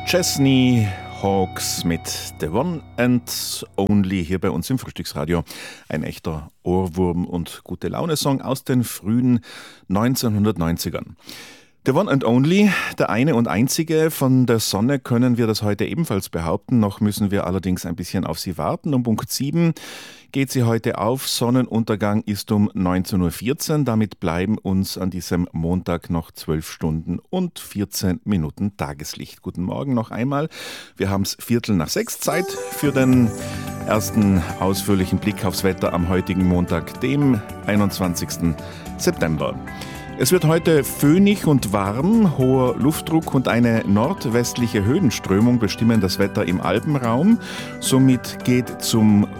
Chesney Hawkes mit The One and Only hier bei uns im Frühstücksradio. Ein echter Ohrwurm und gute Laune-Song aus den frühen 1990ern. The One and Only, der eine und einzige. Von der Sonne können wir das heute ebenfalls behaupten. Noch müssen wir allerdings ein bisschen auf sie warten. Um Punkt 7 geht sie heute auf. Sonnenuntergang ist um 19.14 Uhr. Damit bleiben uns an diesem Montag noch 12 Stunden und 14 Minuten Tageslicht. Guten Morgen noch einmal. Wir haben es 5:45 Zeit für den ersten ausführlichen Blick aufs Wetter am heutigen Montag, dem 21. September. Es wird heute föhnig und warm, hoher Luftdruck und eine nordwestliche Höhenströmung bestimmen das Wetter im Alpenraum. Somit geht es zum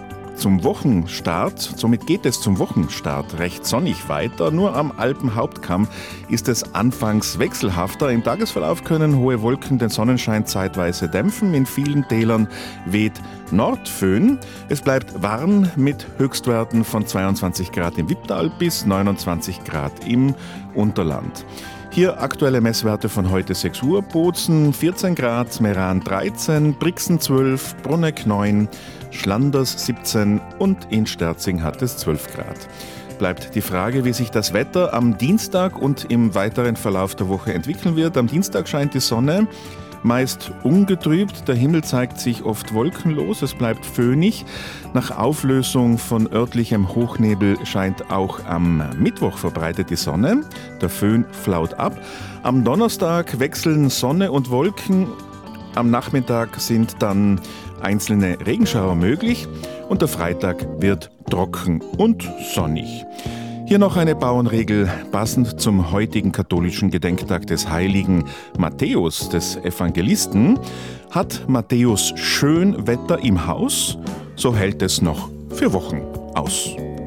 Wochenstart recht sonnig weiter. Nur am Alpenhauptkamm ist es anfangs wechselhafter. Im Tagesverlauf können hohe Wolken den Sonnenschein zeitweise dämpfen. In vielen Tälern weht Nordföhn. Es bleibt warm mit Höchstwerten von 22 Grad im Wipptal bis 29 Grad im Unterland. Hier aktuelle Messwerte von heute 6 Uhr. Bozen 14 Grad, Meran 13, Brixen 12, Bruneck 9, Schlanders 17 und in Sterzing hat es 12 Grad. Bleibt die Frage, wie sich das Wetter am Dienstag und im weiteren Verlauf der Woche entwickeln wird. Am Dienstag scheint die Sonne, meist ungetrübt, der Himmel zeigt sich oft wolkenlos, es bleibt föhnig. Nach Auflösung von örtlichem Hochnebel scheint auch am Mittwoch verbreitet die Sonne, der Föhn flaut ab. Am Donnerstag wechseln Sonne und Wolken, am Nachmittag sind dann einzelne Regenschauer möglich und der Freitag wird trocken und sonnig. Hier noch eine Bauernregel, passend zum heutigen katholischen Gedenktag des heiligen Matthäus, des Evangelisten. Hat Matthäus schön Wetter im Haus, so hält es noch für Wochen aus.